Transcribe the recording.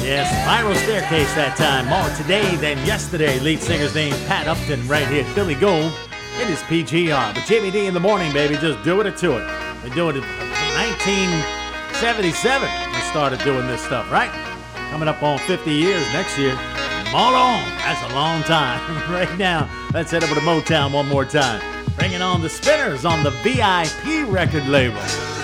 Yes, Spiral Staircase that time. More today than yesterday. Lead singer's name, Pat Upton, right here. Billy Gould. It is PGR. But Jimmy D in the morning, baby. Just do it to it. They do it in 1977. We started doing this stuff, right? Coming up on 50 years next year. All on. That's a long time. Right now, let's head over to Motown one more time. Bringing on the Spinners on the VIP record label.